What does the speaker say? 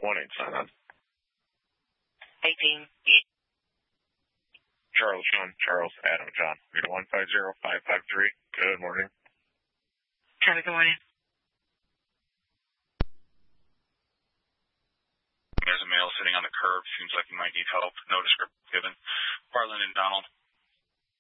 sign on. 18. Charles, John, Charles, Adam, John. 150553. Good morning. Have a good morning. There's a male sitting on the curb. Seems like he might need help. No description given. Harlan and Donald.